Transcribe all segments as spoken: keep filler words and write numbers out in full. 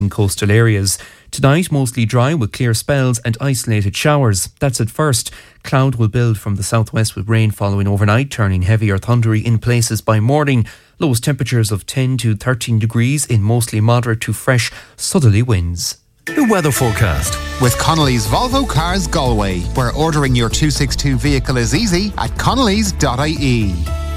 in coastal areas. Tonight, mostly dry with clear spells and isolated showers. That's at first. Cloud will build from the southwest with rain following overnight, turning heavy or thundery in places by morning. Lowest temperatures of ten to thirteen degrees in mostly moderate to fresh southerly winds. The weather forecast with Connolly's Volvo Cars Galway, where ordering your two sixty-two vehicle is easy at connellys dot I E.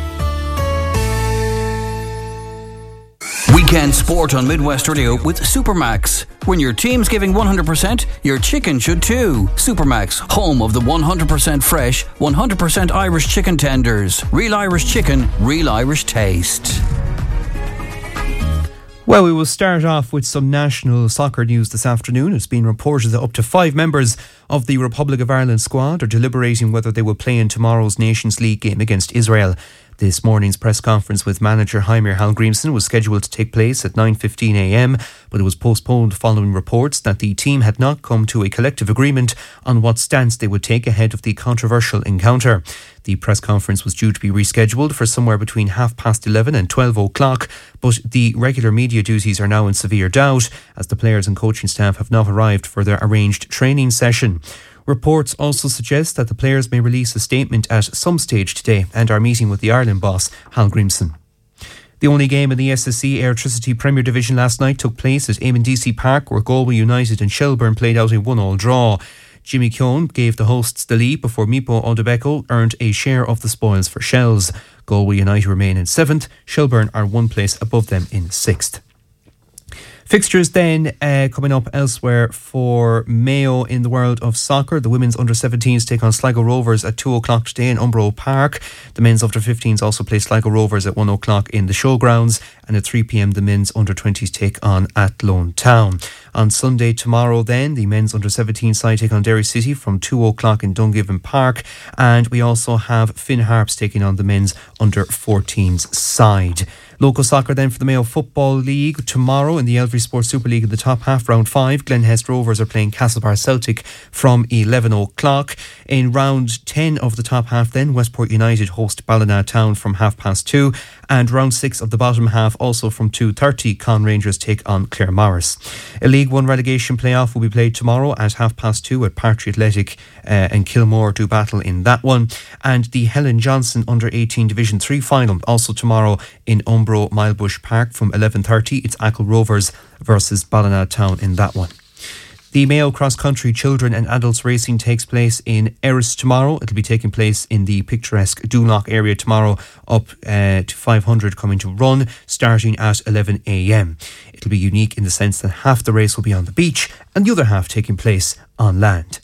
Weekend sport on Midwest Radio with Supermax. When your team's giving one hundred percent, your chicken should too. Supermax, home of the one hundred percent fresh, one hundred percent Irish chicken tenders. Real Irish chicken, real Irish taste. Well, we will start off with some national soccer news this afternoon. It's been reported that up to five members of the Republic of Ireland squad are deliberating whether they will play in tomorrow's Nations League game against Israel. This morning's press conference with manager Heimir Hallgrímsson was scheduled to take place at nine fifteen a m, but it was postponed following reports that the team had not come to a collective agreement on what stance they would take ahead of the controversial encounter. The press conference was due to be rescheduled for somewhere between half past eleven and twelve o'clock, but the regular media duties are now in severe doubt as the players and coaching staff have not arrived for their arranged training session. Reports also suggest that the players may release a statement at some stage today and are meeting with the Ireland boss, Hallgrímsson. The only game in the S S C Airtricity Premier Division last night took place at Eamon D C Park, where Galway United and Shelburne played out a one-all draw. Jimmy Keown gave the hosts the lead before Mipo Odebeko earned a share of the spoils for Shells. Galway United remain in seventh, Shelburne are one place above them in sixth. Fixtures then uh, coming up elsewhere for Mayo in the world of soccer. The women's under seventeens take on Sligo Rovers at two o'clock today in Umbro Park. The men's under fifteens also play Sligo Rovers at one o'clock in the showgrounds. And at three p m the men's under twenties take on Athlone Town. On Sunday tomorrow then, the men's under seventeen side take on Derry City from two o'clock in Dungiven Park. And we also have Finn Harps taking on the men's under fourteens side. Local soccer then for the Mayo Football League. Tomorrow in the Elvery Sports Super League in the top half, round five, Glenhest Rovers are playing Castlebar Celtic from eleven o'clock. In round ten of the top half then, Westport United host Ballina Town from half past two. And round six of the bottom half, also from two thirty, Con Rangers take on Claremorris. A League One relegation playoff will be played tomorrow at half past two at Partry Athletic uh, and Kilmore do battle in that one. And the Helen Johnson under eighteen Division three final also tomorrow in Umbro Milebush Park from eleven thirty. It's Achill Rovers versus Ballina Town in that one. The Mayo Cross Country Children and Adults Racing takes place in Erris tomorrow. It'll be taking place in the picturesque Doonlock area tomorrow, up uh, to five hundred coming to run, starting at eleven a m. It'll be unique in the sense that half the race will be on the beach and the other half taking place on land.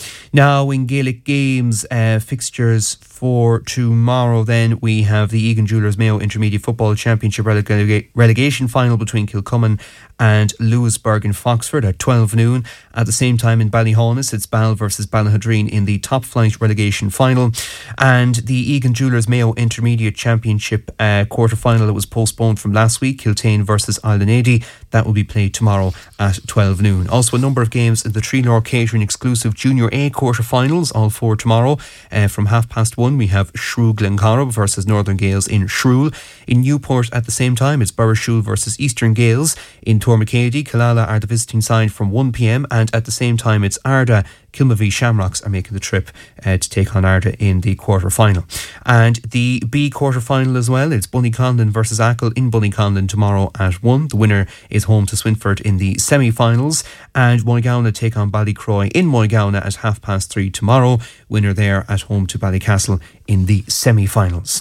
Now in Gaelic Games uh, fixtures for tomorrow then, we have the Egan Jewellers Mayo Intermediate Football Championship relega- relegation final between Kilcummin and Lewisburg in Foxford at twelve noon. At the same time in Ballyhaunis, it's Ball versus Ballahadreen in the top flight relegation final. And the Egan Jewellers Mayo Intermediate Championship uh, quarter final that was postponed from last week, Kiltane versus Islandady, that will be played tomorrow at twelve noon. Also a number of games in the Trelore Catering exclusive Junior A quarter finals, all four tomorrow. Uh, from half past one we have Shrew Glencorrib versus Northern Gales in Shrew. In Newport at the same time it's Burrishoole versus Eastern Gales. In Tormacady, Killala are the visiting side from one p m, and at the same time it's Arda. Kilmavie Shamrocks are making the trip uh, to take on Arda in the quarter final. And the B quarter final as well, it's Bunnyconlin versus Achill in Bunnyconlin tomorrow at one. The winner is home to Swinford in the semi-finals, and Moygownna take on Ballycroy in Moygownna at half past three tomorrow. Winner there at home to Ballycastle in the semi-finals.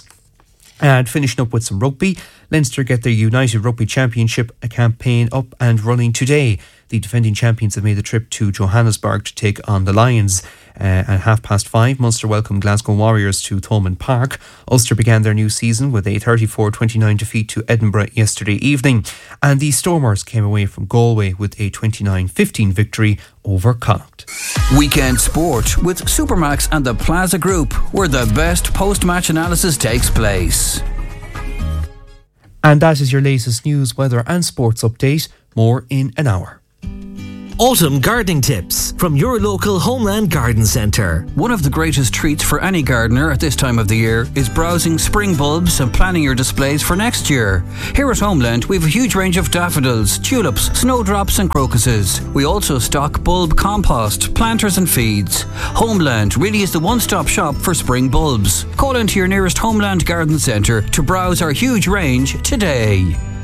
And finishing up with some rugby, Leinster get their United Rugby Championship campaign up and running today. The defending champions have made the trip to Johannesburg to take on the Lions. Uh, at half past five, Munster welcomed Glasgow Warriors to Thomond Park. Ulster began their new season with a thirty-four twenty-nine defeat to Edinburgh yesterday evening. And the Stormers came away from Galway with a twenty-nine fifteen victory over Connacht. Weekend sport with Supermax and the Plaza Group, where the best post-match analysis takes place. And that is your latest news, weather and sports update. More in an hour. Autumn gardening tips from your local Homeland Garden Centre. One of the greatest treats for any gardener at this time of the year is browsing spring bulbs and planning your displays for next year. Here at Homeland, we have a huge range of daffodils, tulips, snowdrops and crocuses. We also stock bulb compost, planters and feeds. Homeland really is the one-stop shop for spring bulbs. Call into your nearest Homeland Garden Centre to browse our huge range today.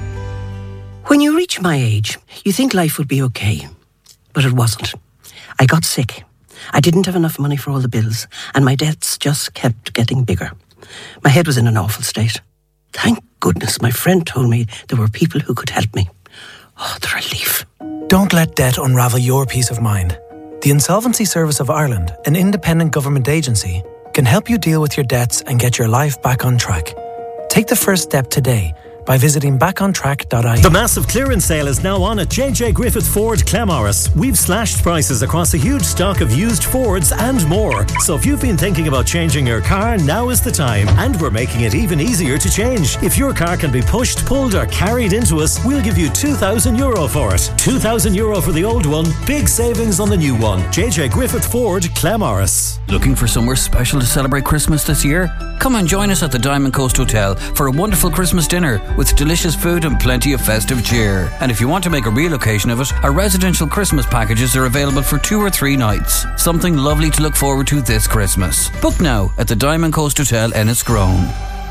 When you reach my age, you think life would be okay. But it wasn't. I got sick. I didn't have enough money for all the bills, and my debts just kept getting bigger. My head was in an awful state. Thank goodness my friend told me there were people who could help me. Oh, the relief. Don't let debt unravel your peace of mind. The Insolvency Service of Ireland, an independent government agency, can help you deal with your debts and get your life back on track. Take the first step today by visiting back on track dot I E. The massive clearance sale is now on at J J Griffith Ford Clamorris. We've slashed prices across a huge stock of used Fords and more. So if you've been thinking about changing your car, now is the time. And we're making it even easier to change. If your car can be pushed, pulled or carried into us, we'll give you two thousand euro for it. two thousand euro for the old one, big savings on the new one. J J Griffith Ford Clamorris. Looking for somewhere special to celebrate Christmas this year? Come and join us at the Diamond Coast Hotel for a wonderful Christmas dinner with delicious food and plenty of festive cheer. And if you want to make a real occasion of it, our residential Christmas packages are available for two or three nights. Something lovely to look forward to this Christmas. Book now at the Diamond Coast Hotel, Enniscrone.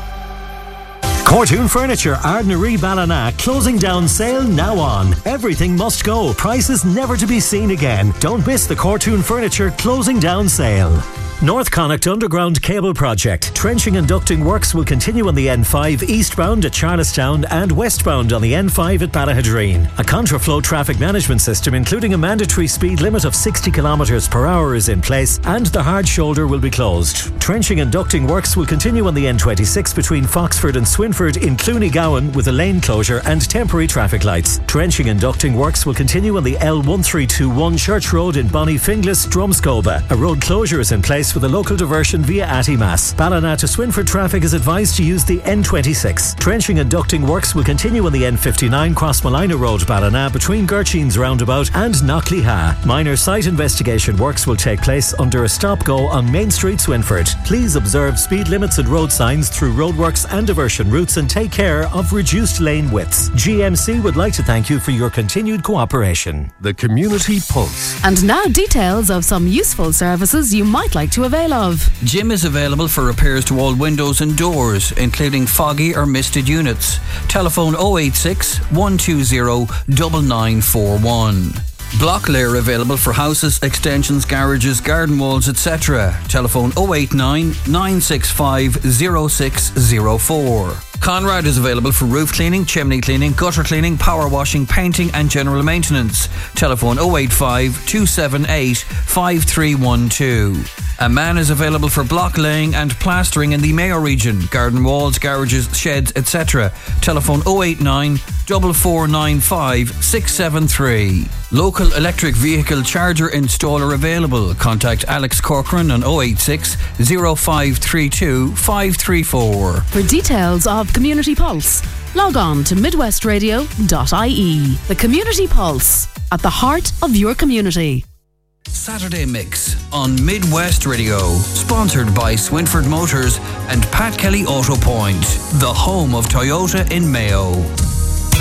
Cortoon Furniture, Ardnaree Ballina, closing down sale now on. Everything must go. Prices never to be seen again. Don't miss the Cortoon Furniture closing down sale. North Connacht Underground Cable Project. Trenching and ducting works will continue on the N five eastbound at Charlestown and westbound on the N five at Ballahadreen. A contraflow traffic management system including a mandatory speed limit of sixty kilometres per hour is in place and the hard shoulder will be closed. Trenching and ducting works will continue on the N twenty-six between Foxford and Swinford in Clooney Gowan with a lane closure and temporary traffic lights. Trenching and ducting works will continue on the L one three two one Church Road in Bonnyfinglas, Drumscoba. A road closure is in place with a local diversion via Attymass. Ballina to Swinford traffic is advised to use the N twenty-six. Trenching and ducting works will continue on the N fifty-nine Crossmalina Road, Ballina, between Gertchines Roundabout and Knockleyha. Minor site investigation works will take place under a stop-go on Main Street, Swinford. Please observe speed limits and road signs through roadworks and diversion routes and take care of reduced lane widths. G M C would like to thank you for your continued cooperation. The Community Pulse. And now details of some useful services you might like to avail of. Jim is available for repairs to all windows and doors, including foggy or misted units. Telephone oh eight six, one two zero, nine nine four one. Block layer available for houses, extensions, garages, garden walls, et cetera. Telephone oh eight nine, nine six five, oh six oh four. Conrad is available for roof cleaning, chimney cleaning, gutter cleaning, power washing, painting and general maintenance. Telephone oh eight five, two seven eight, five three one two. A man is available for block laying and plastering in the Mayo region, garden walls, garages, sheds, et cetera. Telephone oh eight nine, four four nine five, six seven three. Local electric vehicle charger installer available. Contact Alex Corcoran on oh eight six, oh five three two, five three four. For details of Community Pulse, log on to midwest radio dot I E. The Community Pulse, at the heart of your community. Saturday Mix on Midwest Radio, sponsored by Swinford Motors and Pat Kelly Auto Point, the home of Toyota in Mayo.